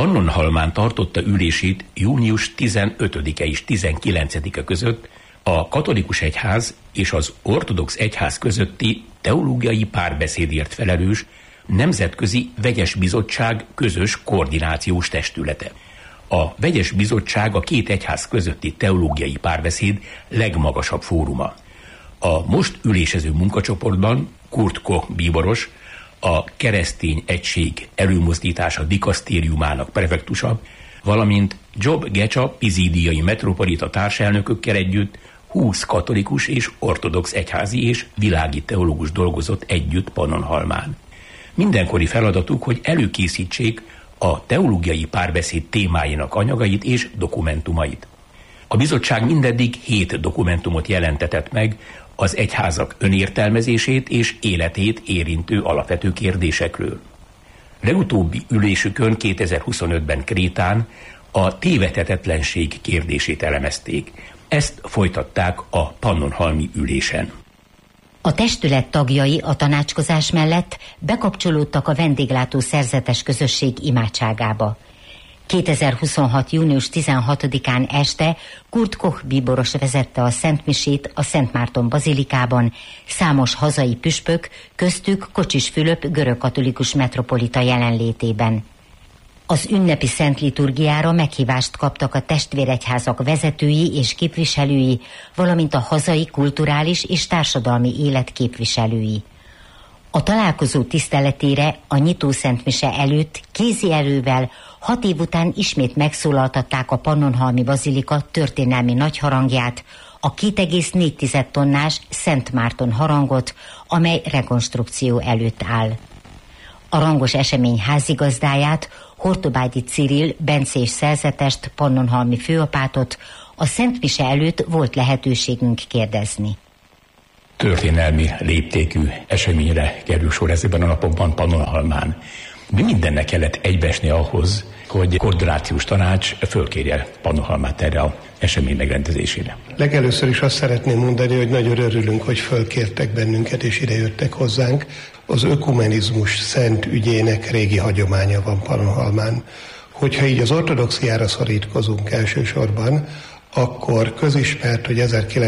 Pannonhalmán tartotta ülését június 15-e és 19-e között a katolikus egyház és az ortodox egyház közötti teológiai párbeszédért felelős Nemzetközi Vegyes Bizottság közös koordinációs testülete. A Vegyes Bizottság a két egyház közötti teológiai párbeszéd legmagasabb fóruma. A most ülésező munkacsoportban Kurt Koch bíboros, a Keresztény Egység Előmozdítása dikasztériumának prefektusa, valamint Job Gecsa pizídiai metropolita társelnökökkel együtt 20 katolikus és ortodox egyházi és világi teológus dolgozott együtt Pannonhalmán. Mindenkori feladatuk, hogy előkészítsék a teológiai párbeszéd témáinak anyagait és dokumentumait. A bizottság mindeddig 7 dokumentumot jelentetett meg az egyházak önértelmezését és életét érintő alapvető kérdésekről. Legutóbbi ülésükön 2025-ben Krétán a tévedhetetlenség kérdését elemezték. Ezt folytatták a pannonhalmi ülésen. A testület tagjai a tanácskozás mellett bekapcsolódtak a vendéglátó szerzetes közösség imádságába. 2026. június 16-án este Kurt Koch bíboros vezette a szentmisét a Szent Márton bazilikában, számos hazai püspök, köztük Kocsis Fülöp görögkatolikus metropolita jelenlétében. Az ünnepi szent liturgiára meghívást kaptak a testvéregyházak vezetői és képviselői, valamint a hazai kulturális és társadalmi élet képviselői. A találkozó tiszteletére a nyitószentmise előtt kézi erővel 6 év után ismét megszólaltatták a Pannonhalmi Bazilika történelmi nagyharangját, a 2,4 tonnás Szent Márton harangot, amely rekonstrukció előtt áll. A rangos esemény házigazdáját, Hortobágyi Cirill bencés szerzetest, pannonhalmi főapátot a szentmise előtt volt lehetőségünk kérdezni. Történelmi léptékű eseményre kerül sor ezekben a napokban Pannonhalmán. Mi mindennek kellett egybeesni ahhoz, hogy a koordinációs tanács fölkérje Pannonhalmát erre az esemény megrendezésére? Legelőször is azt szeretném mondani, hogy nagyon örülünk, hogy fölkértek bennünket és idejöttek hozzánk. Az ökumenizmus szent ügyének régi hagyománya van Pannonhalmán. Hogyha így az ortodoxiára szorítkozunk elsősorban, akkor közismert, hogy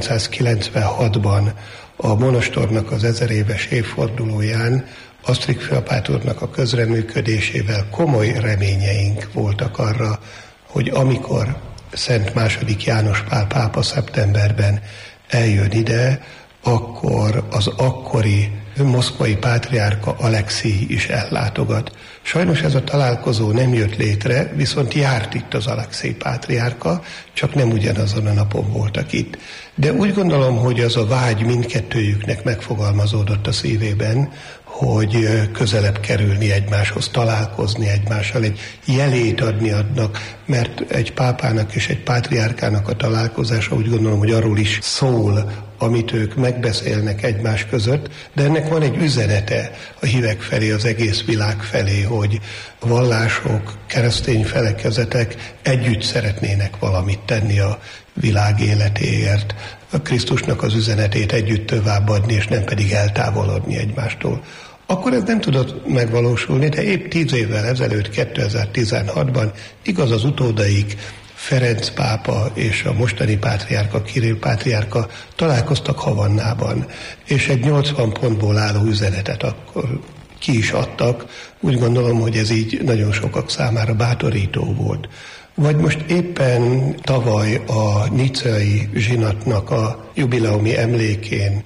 1996-ban a monostornak az 1000 éves évfordulóján Asztrik főapát úrnak a közreműködésével komoly reményeink voltak arra, hogy amikor Szent II. János Pál pápa szeptemberben eljön ide, akkor az akkori moszkvai pátriárka Alekszij is ellátogat. Sajnos ez a találkozó nem jött létre, viszont járt itt az Alekszij pátriárka, csak nem ugyanazon a napon voltak itt. De úgy gondolom, hogy az a vágy mindkettőjüknek megfogalmazódott a szívében, hogy közelebb kerülni egymáshoz, találkozni egymással, egy jelét adni adnak, mert egy pápának és egy pátriárkának a találkozása úgy gondolom, hogy arról is szól, amit ők megbeszélnek egymás között, de ennek van egy üzenete a hívek felé, az egész világ felé, hogy vallások, keresztény felekezetek együtt szeretnének valamit tenni a világ életéért, a Krisztusnak az üzenetét együtt továbbadni, és nem pedig eltávolodni egymástól. Akkor ez nem tudott megvalósulni, de épp 10 évvel ezelőtt, 2016-ban, igaz az utódaik, Ferenc pápa és a mostani pátriárka, Kirill pátriárka találkoztak Havannában, és egy 80 pontból álló üzenetet akkor ki is adtak. Úgy gondolom, hogy ez így nagyon sokak számára bátorító volt. Vagy most éppen tavaly a nicei zsinatnak a jubileumi emlékén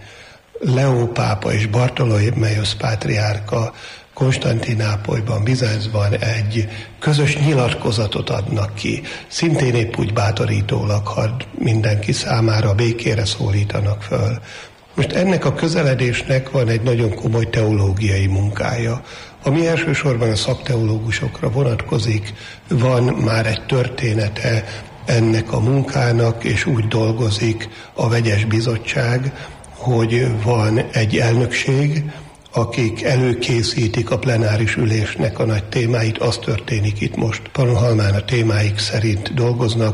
Leó pápa és Bartolomeusz pátriárka Konstantinápolyban, Bizáncban egy közös nyilatkozatot adnak ki. Szintén épp úgy bátorítólag, ha mindenki számára a békére szólítanak föl. Most ennek a közeledésnek van egy nagyon komoly teológiai munkája, ami elsősorban a szakteológusokra vonatkozik. Van már egy története ennek a munkának, és úgy dolgozik a Vegyes Bizottság, hogy van egy elnökség, akik előkészítik a plenáris ülésnek a nagy témáit. Az történik itt most. Pannonhalmán a témáik szerint dolgoznak,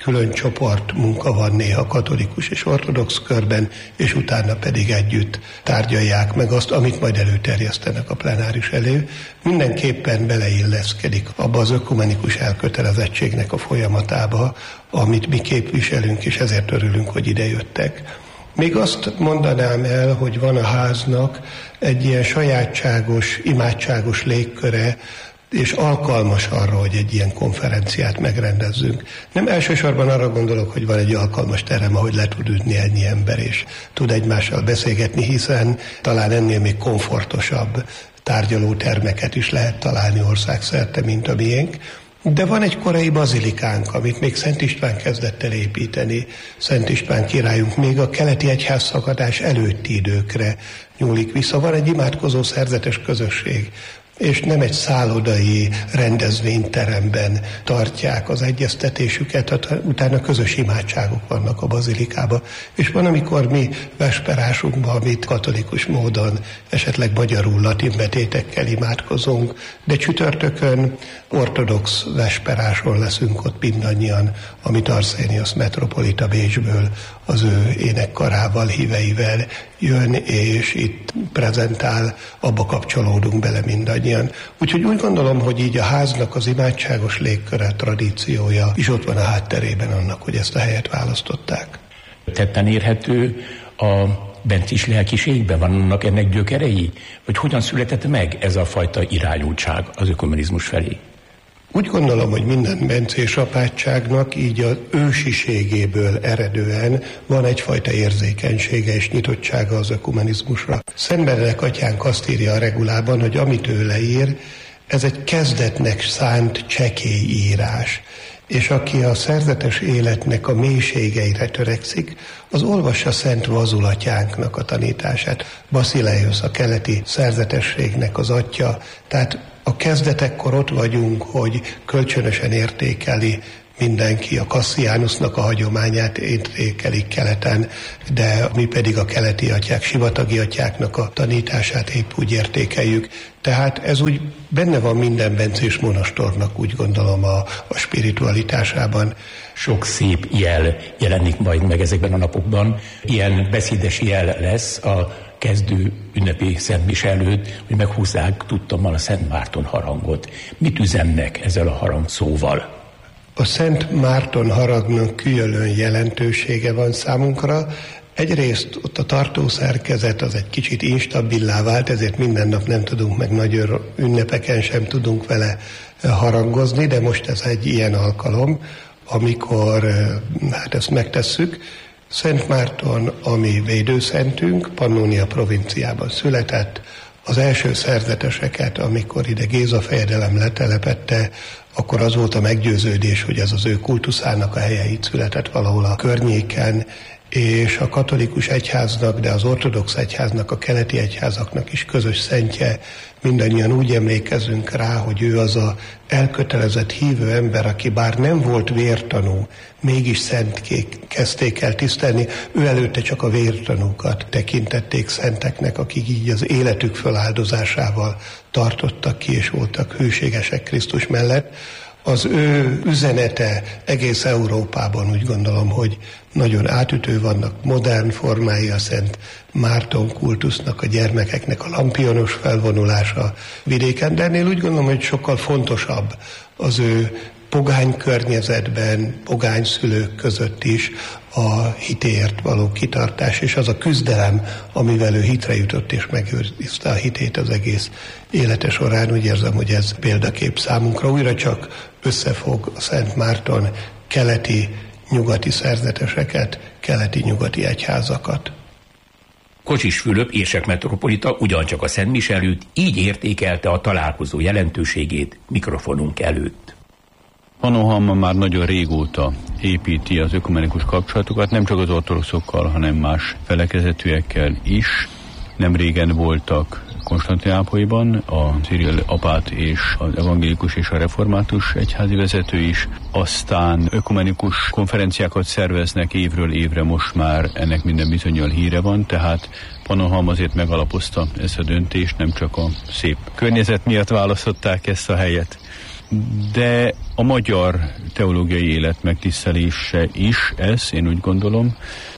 külön csoport munka van néha katolikus és ortodox körben, és utána pedig együtt tárgyalják meg azt, amit majd előterjesztenek a plenáris elé. Mindenképpen beleilleszkedik abba az ökumenikus elkötelezettségnek a folyamatába, amit mi képviselünk, és ezért örülünk, hogy idejöttek. Még azt mondanám el, hogy van a háznak egy ilyen sajátságos, imádságos légköre, és alkalmas arra, hogy egy ilyen konferenciát megrendezzünk. Nem elsősorban arra gondolok, hogy van egy alkalmas terem, ahogy le tud ülni ennyi ember, és tud egymással beszélgetni, hiszen talán ennél még komfortosabb tárgyalótermeket is lehet találni országszerte, mint a miénk. De van egy korai bazilikánk, amit még Szent István kezdett el építeni. Szent István királyunk még a keleti egyházszakadás előtti időkre nyúlik vissza. Van egy imádkozó szerzetes közösség, és nem egy szállodai rendezvényteremben tartják az egyeztetésüket, utána közös imádságok vannak a bazilikában. És van, amikor mi vesperásunkban, amit katolikus módon, esetleg magyarul, latin betétekkel imádkozunk, de csütörtökön ortodox vesperáson leszünk ott mindannyian, amit Arszéniosz metropolita Bécsből az ő énekkarával, híveivel jön, és itt prezentál, abba kapcsolódunk bele mindannyian. Úgyhogy úgy gondolom, hogy így a háznak az imádságos légköre, tradíciója is ott van a hátterében annak, hogy ezt a helyet választották. Tetten érhető a bencis lelkiségben, vannak ennek gyökerei? Vagy hogyan született meg ez a fajta irányultság az ökumenizmus felé? Úgy gondolom, hogy minden bencés apátságnak így az ősiségéből eredően van egyfajta érzékenysége és nyitottsága az ökumenizmusra. Szent Benedek atyánk azt írja a regulában, hogy amit ő leír, ez egy kezdetnek szánt csekély írás. És aki a szerzetes életnek a mélységeire törekszik, az olvassa Szent Vazul atyánknak a tanítását. Basileios, a keleti szerzetességnek az atya, tehát a kezdetekkor ott vagyunk, hogy kölcsönösen értékeli mindenki, a Cassianusnak a hagyományát értékelik keleten, de mi pedig a keleti atyák, sivatagi atyáknak a tanítását épp úgy értékeljük. Tehát ez úgy benne van minden bencés monastornak, úgy gondolom a spiritualitásában. Sok szép jel jelenik majd meg ezekben a napokban. Ilyen beszédes jel lesz a kezdő ünnepi szentmise előtt, hogy meghúzzák tudtommal a Szent Márton harangot. Mit üzennek ezzel a harangszóval? A Szent Márton harangnak külön jelentősége van számunkra. Egyrészt ott a tartószerkezet az egy kicsit instabilá vált, ezért minden nap nem tudunk, meg nagy ünnepeken sem tudunk vele harangozni, de most ez egy ilyen alkalom, amikor ezt megtesszük. Szent Márton, ami védőszentünk, Pannónia provinciában született. Az első szerzeteseket, amikor ide Géza fejedelem letelepette, akkor az volt a meggyőződés, hogy ez az ő kultuszának a helye, itt született valahol a környéken, és a katolikus egyháznak, de az ortodox egyháznak, a keleti egyházaknak is közös szentje. Mindannyian úgy emlékezünk rá, hogy ő az a elkötelezett hívő ember, aki bár nem volt vértanú, mégis szentként kezdték el tisztelni. Ő előtte csak a vértanúkat tekintették szenteknek, akik így az életük föláldozásával tartottak ki, és voltak hűségesek Krisztus mellett. Az ő üzenete egész Európában úgy gondolom, hogy nagyon átütő, vannak modern formái a Szent Márton kultusznak, a gyermekeknek a lampionos felvonulása vidéken, de ennél úgy gondolom, hogy sokkal fontosabb az ő pogány környezetben, pogány szülők között is a hitéért való kitartás, és az a küzdelem, amivel ő hitre jutott és megőrizte a hitét az egész élete során. Úgy érzem, hogy ez példakép számunkra. Újra csak összefog a Szent Márton keleti-nyugati szerzeteseket, keleti-nyugati egyházakat. Kocsis Fülöp érsek metropolita ugyancsak a szentmise előtt így értékelte a találkozó jelentőségét mikrofonunk előtt. Pannonhalma már nagyon régóta építi az ökumenikus kapcsolatokat, nem csak az ortodoxokkal, hanem más felekezetűekkel is. Nem régen voltak Konstantinápolyban a Cyril apát és az evangélikus és a református egyházi vezető is. Aztán ökumenikus konferenciákat szerveznek évről évre, most már ennek minden bizonnyal híre van, tehát Pannonhalma azért megalapozta ezt a döntést, nem csak a szép környezet miatt választották ezt a helyet, de a magyar teológiai élet megtisztelése is ez, én úgy gondolom.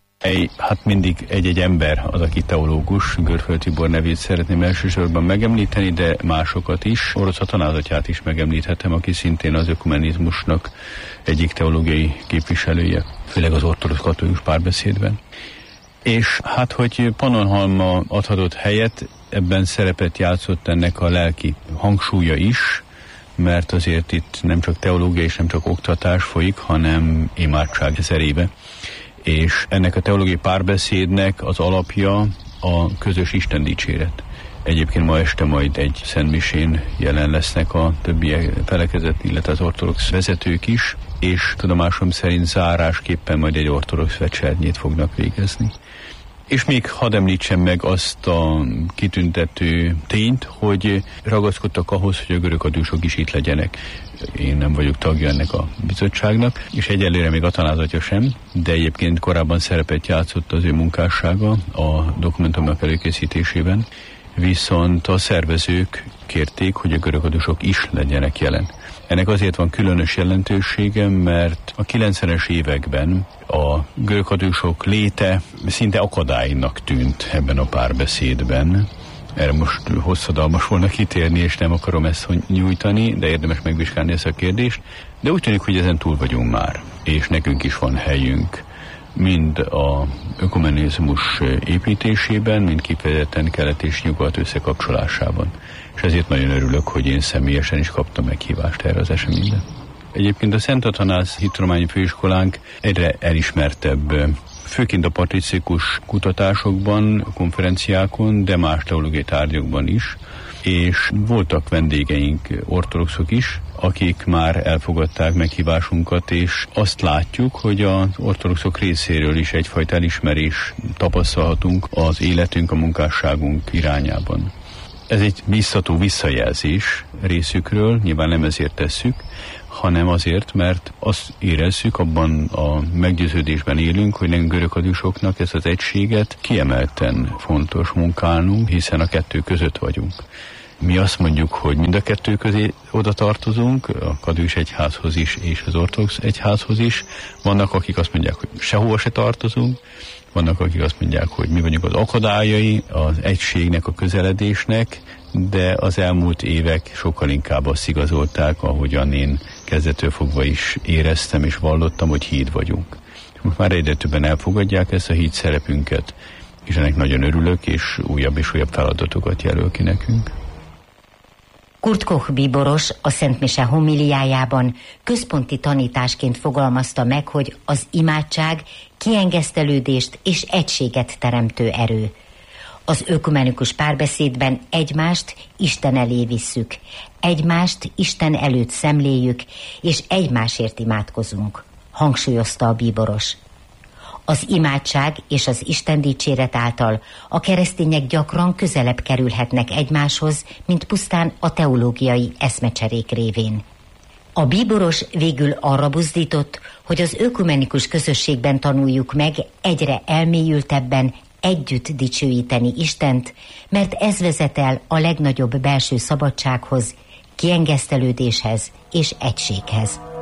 Hát mindig egy ember az, aki teológus, Görföld Tibor nevét szeretném elsősorban megemlíteni, de másokat is. Orosz Atanázsatyát is megemlíthetem, aki szintén az ökumenizmusnak egyik teológiai képviselője, főleg az ortodox katolikus párbeszédben. És hát, hogy Pannonhalma adhatott helyet, ebben szerepet játszott ennek a lelki hangsúlya is, mert azért itt nem csak teológia és nem csak oktatás folyik, hanem imádság ezerébe. És ennek a teológiai párbeszédnek az alapja a közös Isten dicséret. Egyébként ma este majd egy szentmisén jelen lesznek a többi felekezet, illetve az ortodox vezetők is, és tudomásom szerint zárásképpen majd egy ortodox vecsernyét fognak végezni. És még hadd említsem meg azt a kitüntető tényt, hogy ragaszkodtak ahhoz, hogy a görögkatolikusok is itt legyenek. Én nem vagyok tagja ennek a bizottságnak, és egyelőre még Atanázsatya sem, de egyébként korábban szerepet játszott az ő munkássága a dokumentumok előkészítésében, viszont a szervezők kérték, hogy a görögkatolikusok is legyenek jelen. Ennek azért van különös jelentősége, mert a 90-es években a görögkatolikusok léte szinte akadálynak tűnt ebben a párbeszédben. Erre most hosszadalmas volna kitérni, és nem akarom ezt nyújtani, de érdemes megvizsgálni ezt a kérdést. De úgy tűnik, hogy ezen túl vagyunk már, és nekünk is van helyünk, mind a ökumenizmus építésében, mind kifejezetten kelet és nyugat összekapcsolásában. És ezért nagyon örülök, hogy én személyesen is kaptam meghívást erre az eseményre. Egyébként a Szent Atanáz Hittudományi Főiskolánk egyre elismertebb, főként a patricikus kutatásokban, konferenciákon, de más teológiai tárgyakban is, és voltak vendégeink, ortodoxok is, akik már elfogadták meghívásunkat, és azt látjuk, hogy az ortodoxok részéről is egyfajta elismerés tapasztalhatunk az életünk, a munkásságunk irányában. Ez egy biztató visszajelzés részükről, nyilván nem ezért tesszük, hanem azért, mert azt érezzük, abban a meggyőződésben élünk, hogy nekünk görögkatolikusoknak ezt az egységet kiemelten fontos munkálnunk, hiszen a kettő között vagyunk. Mi azt mondjuk, hogy mind a kettő közé oda tartozunk, a katolikus egyházhoz is és az ortodox egyházhoz is. Vannak, akik azt mondják, hogy sehova se tartozunk, vannak, akik azt mondják, hogy mi vagyunk az akadályai az egységnek, a közeledésnek, de az elmúlt évek sokkal inkább azt igazolták, ahogyan én kezdettől fogva is éreztem és vallottam, hogy híd vagyunk. Most már egyre többen elfogadják ezt a híd szerepünket, és ennek nagyon örülök, és újabb feladatokat jelöl ki nekünk. Kurt Koch bíboros a Szent Mise homiliájában központi tanításként fogalmazta meg, hogy az imádság kiengesztelődést és egységet teremtő erő. Az ökumenikus párbeszédben egymást Isten elé visszük, egymást Isten előtt szemléljük, és egymásért imádkozunk, hangsúlyozta a bíboros. Az imádság és az Isten dicséret által a keresztények gyakran közelebb kerülhetnek egymáshoz, mint pusztán a teológiai eszmecserék révén. A bíboros végül arra buzdított, hogy az ökumenikus közösségben tanuljuk meg egyre elmélyültebben együtt dicsőíteni Istent, mert ez vezet el a legnagyobb belső szabadsághoz, kiengesztelődéshez és egységhez.